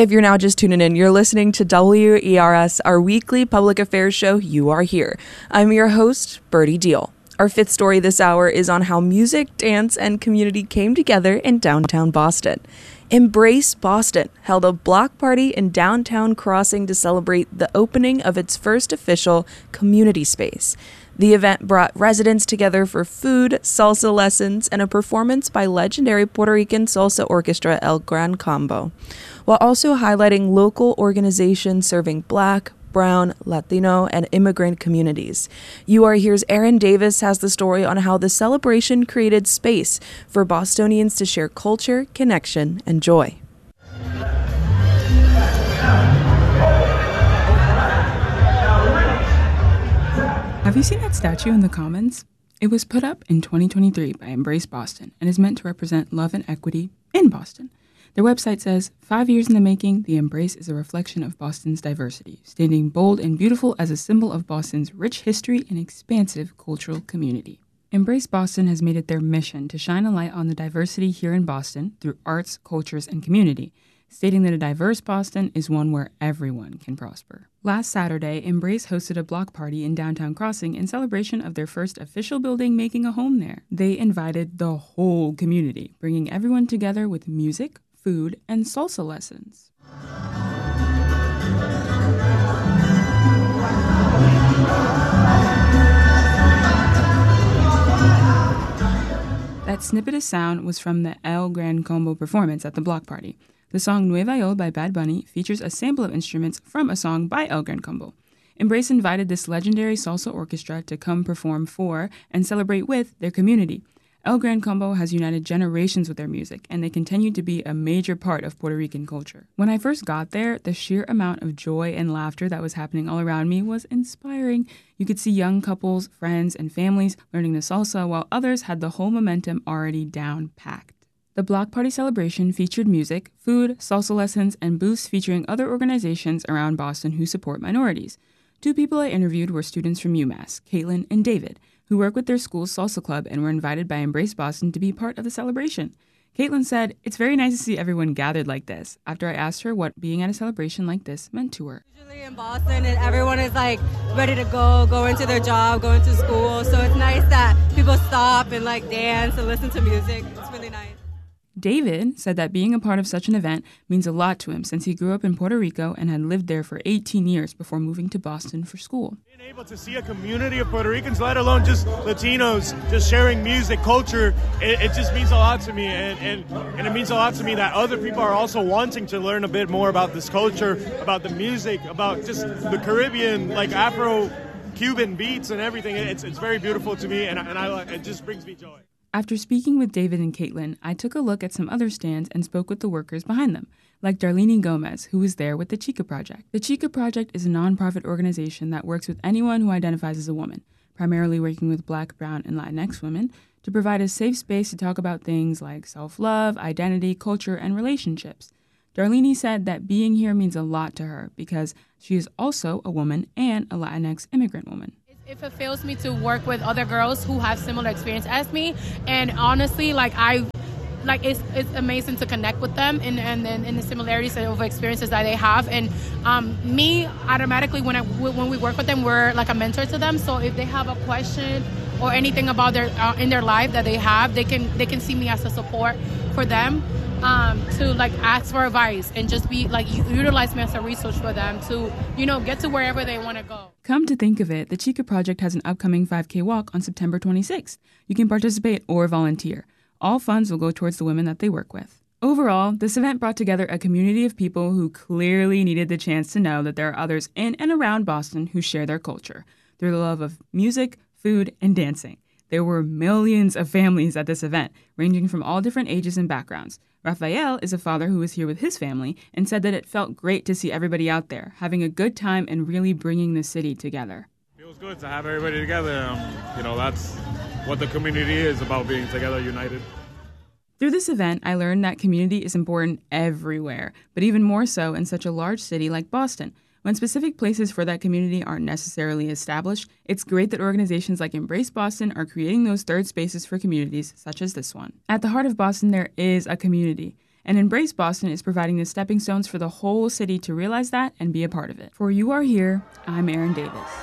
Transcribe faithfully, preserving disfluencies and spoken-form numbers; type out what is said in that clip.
If you're now just tuning in, you're listening to W E R S, our weekly public affairs show, You Are Here. I'm your host, Birdie Deal. Our fifth story this hour is on how music, dance, and community came together in downtown Boston. Embrace Boston held a block party in downtown Crossing to celebrate the opening of its first official community space. The event brought residents together for food, salsa lessons, and a performance by legendary Puerto Rican salsa orchestra El Gran Combo, while also highlighting local organizations serving Black, Brown, Latino, and immigrant communities. You Are Here's Aaron Davis has the story on how the celebration created space for Bostonians to share culture, connection, and joy. Have you seen that statue in the Commons? It was put up in twenty twenty-three by Embrace Boston and is meant to represent love and equity in Boston. Their website says, five years in the making, the Embrace is a reflection of Boston's diversity, standing bold and beautiful as a symbol of Boston's rich history and expansive cultural community. Embrace Boston has made it their mission to shine a light on the diversity here in Boston through arts, cultures, and community, stating that a diverse Boston is one where everyone can prosper. Last Saturday, Embrace hosted a block party in downtown Crossing in celebration of their first official building making a home there. They invited the whole community, bringing everyone together with music, food, and salsa lessons. That snippet of sound was from the El Gran Combo performance at the block party. The song Nueva York by Bad Bunny features a sample of instruments from a song by El Gran Combo. Embrace invited this legendary salsa orchestra to come perform for and celebrate with their community. El Gran Combo has united generations with their music, and they continue to be a major part of Puerto Rican culture. When I first got there, the sheer amount of joy and laughter that was happening all around me was inspiring. You could see young couples, friends, and families learning the salsa, while others had the whole momentum already down-packed. The block party celebration featured music, food, salsa lessons, and booths featuring other organizations around Boston who support minorities. Two people I interviewed were students from UMass, Caitlin and David, who work with their school's salsa club and were invited by Embrace Boston to be part of the celebration. Caitlin said, "It's very nice to see everyone gathered like this," after I asked her what being at a celebration like this meant to her. Usually in Boston, and everyone is like ready to go, go into their job, go into school, so it's nice that people stop and like dance and listen to music. It's really nice. David said that being a part of such an event means a lot to him since he grew up in Puerto Rico and had lived there for eighteen years before moving to Boston for school. Being able to see a community of Puerto Ricans, let alone just Latinos, just sharing music, culture, it, it just means a lot to me. And, and, and it means a lot to me that other people are also wanting to learn a bit more about this culture, about the music, about just the Caribbean, like Afro-Cuban beats and everything. It's, it's very beautiful to me, and, and I, it just brings me joy. After speaking with David and Caitlin, I took a look at some other stands and spoke with the workers behind them, like Darlene Gomez, who was there with the Chica Project. The Chica Project is a nonprofit organization that works with anyone who identifies as a woman, primarily working with Black, Brown, and Latinx women, to provide a safe space to talk about things like self-love, identity, culture, and relationships. Darlene said that being here means a lot to her because she is also a woman and a Latinx immigrant woman. It fulfills me to work with other girls who have similar experience as me, and honestly, like I, like it's it's amazing to connect with them and and and, and the similarities of experiences that they have. And um, me automatically when I when we work with them, we're like a mentor to them. So if they have a question or anything about their uh, in their life that they have, they can they can see me as a support for them. Um, to like ask for advice and just be like utilize me as a resource for them to, you know, get to wherever they want to go. Come to think of it, the Chica Project has an upcoming five K walk on September twenty-sixth. You can participate or volunteer. All funds will go towards the women that they work with. Overall, this event brought together a community of people who clearly needed the chance to know that there are others in and around Boston who share their culture, their love of music, food, and dancing. There were millions of families at this event, ranging from all different ages and backgrounds. Rafael is a father who was here with his family and said that it felt great to see everybody out there, having a good time and really bringing the city together. Feels good to have everybody together. Um, you know, that's what the community is about, being together, united. Through this event, I learned that community is important everywhere, but even more so in such a large city like Boston. When specific places for that community aren't necessarily established, it's great that organizations like Embrace Boston are creating those third spaces for communities such as this one. At the heart of Boston, there is a community. And Embrace Boston is providing the stepping stones for the whole city to realize that and be a part of it. For You Are Here, I'm Erin Davis.